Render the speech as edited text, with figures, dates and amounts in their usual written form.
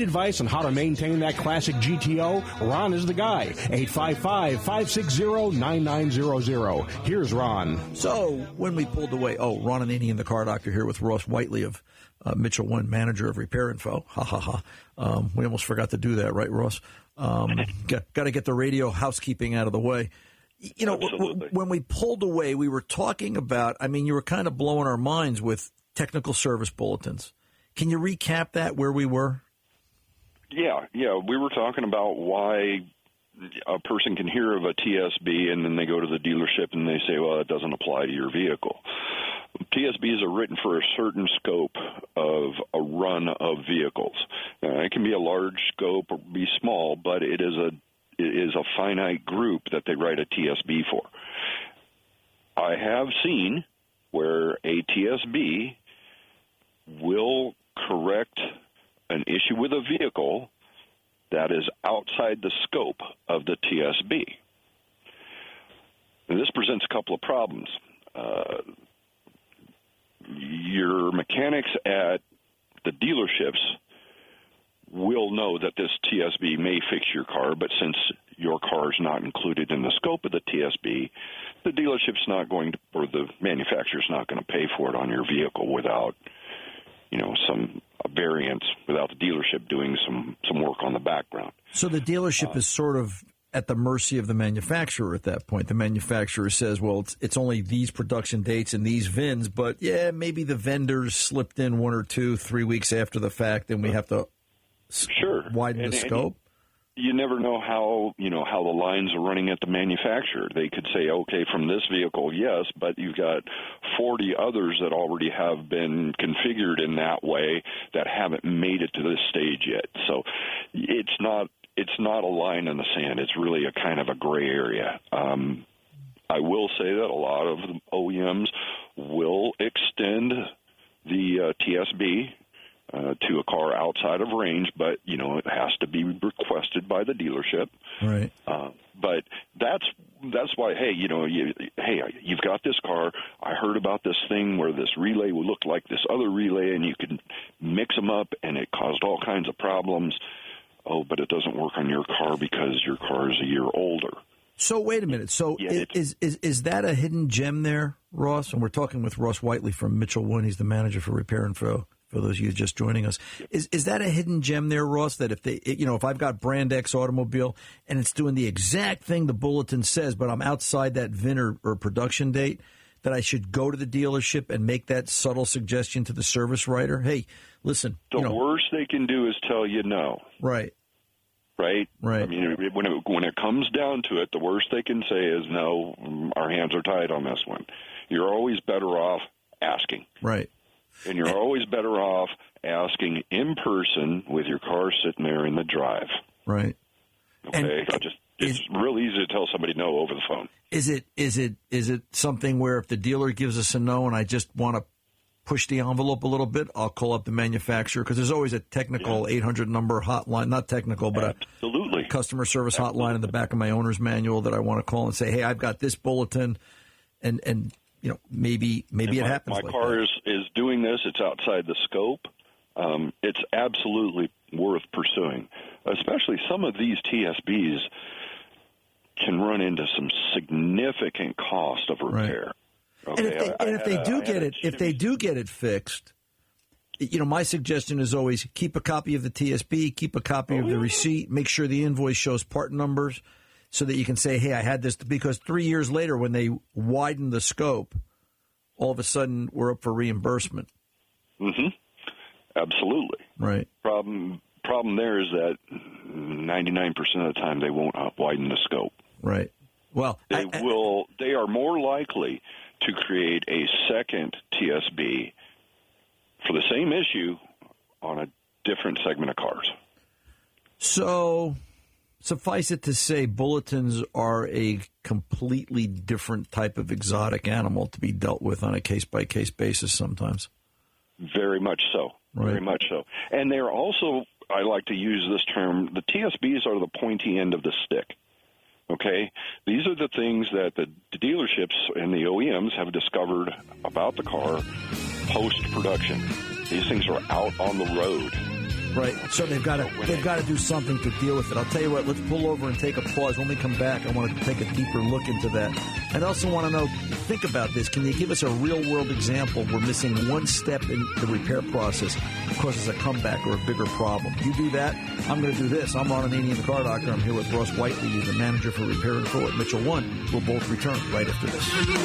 Need advice on how to maintain that classic GTO? Ron is the guy. 855-560-9900. Here's Ron. So when we pulled away, Ron Ananian in the Car Doctor here with Ross Whiteley of Mitchell One, manager of Repair Info. Ha, ha, ha. We almost forgot to do that, right, Ross? Got to get the radio housekeeping out of the way. You know, when we pulled away, we were talking about, you were kind of blowing our minds with technical service bulletins. Can you recap that, where we were? Yeah. We were talking about why a person can hear of a TSB and then they go to the dealership and they say, well, it doesn't apply to your vehicle. TSBs are written for a certain scope of a run of vehicles. It can be a large scope or be small, but it is a finite group that they write a TSB for. I have seen where a TSB will correct an issue with a vehicle that is outside the scope of the TSB. And this presents a couple of problems. Your mechanics at the dealerships will know that this TSB may fix your car, but since your car is not included in the scope of the TSB, the dealership's not going to, or the manufacturer's not going to pay for it on your vehicle without, some variance, without the dealership doing some work on the background. So the dealership is sort of at the mercy of the manufacturer at that point. The manufacturer says, well, it's only these production dates and these VINs, but maybe the vendors slipped in 1 or 2, 3 weeks after the fact, and we have to widen the scope. You never know how the lines are running at the manufacturer. They could say, okay, from this vehicle, yes, but you've got 40 others that already have been configured in that way that haven't made it to this stage yet. So it's not a line in the sand. It's really a kind of a gray area. I will say that a lot of the OEMs will extend the TSB to a car outside of range, but it has to be requested by the dealership. Right. But that's why, you've got this car. I heard about this thing where this relay will look like this other relay, and you can mix them up, and it caused all kinds of problems. Oh, but it doesn't work on your car because your car is a year older. So wait a minute. So is that a hidden gem there, Ross? And we're talking with Ross Whiteley from Mitchell One. He's the manager for Repair Info. For those of you just joining us, is that a hidden gem there, Ross? That if I've got brand X automobile and it's doing the exact thing the bulletin says, but I'm outside that VIN or production date, that I should go to the dealership and make that subtle suggestion to the service writer? Hey, listen. The worst they can do is tell you no. Right. Right? Right. When it comes down to it, the worst they can say is, no, our hands are tied on this one. You're always better off asking. Right. And you're always better off asking in person with your car sitting there in the drive. Right. Okay. It's real easy to tell somebody no over the phone. Is it something where if the dealer gives us a no and I just want to push the envelope a little bit, I'll call up the manufacturer? Because there's always a technical 800 number hotline, not technical, but absolutely a customer service hotline in the back of my owner's manual that I want to call and say, hey, I've got this bulletin, and maybe it happens. My car is doing this. It's outside the scope. It's absolutely worth pursuing, especially some of these TSBs can run into some significant cost of repair. Right. Okay. And if they do get it fixed, my suggestion is always keep a copy of the TSB, keep a copy of the receipt, make sure the invoice shows part numbers, so that you can say, hey, I had this, because 3 years later when they widen the scope, all of a sudden we're up for reimbursement. Mm-hmm. Absolutely. Right. Problem there is that 99% of the time they won't widen the scope. Right. Well, they are more likely to create a second TSB for the same issue on a different segment of cars. So suffice it to say, bulletins are a completely different type of exotic animal to be dealt with on a case-by-case basis sometimes. Very much so. Right. Very much so. And they're also, I like to use this term, the TSBs are the pointy end of the stick. Okay? These are the things that the dealerships and the OEMs have discovered about the car post-production. These things are out on the road. Right. So they've got to do something to deal with it. I'll tell you what. Let's pull over and take a pause. When we come back, I want to take a deeper look into that. And I also want to know, think about this. Can you give us a real-world example where missing one step in the repair process causes a comeback or a bigger problem? You do that, I'm going to do this. I'm Ron Ananian, the car doctor. I'm here with Ross Whiteley, the manager for Repair Info at Mitchell One. We'll both return right after this.